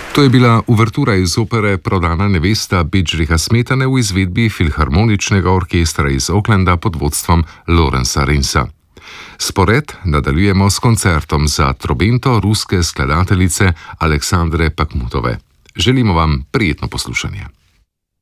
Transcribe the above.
To je bila uvertura iz opere Prodana nevesta Bedžriha Smetane v izvedbi Filharmoničnega orkestra iz Aucklanda pod vodstvom Lawrencea Rinsa. Spored nadaljujemo s koncertom za trobento ruske skladateljice Aleksandre Pakhmutove. Želimo vam prijetno poslušanje.